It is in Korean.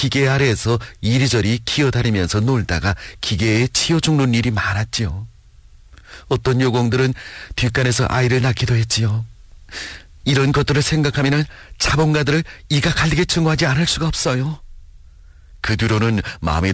기계 아래에서 이리저리 기어다니면서 놀다가 기계에 치여 죽는 일이 많았지요. 어떤 여공들은 뒷간에서 아이를 낳기도 했지요. 이런 것들을 생각하면 차봉가들을 이가 갈리게 증오하지 않을 수가 없어요. 그 뒤로는 마음에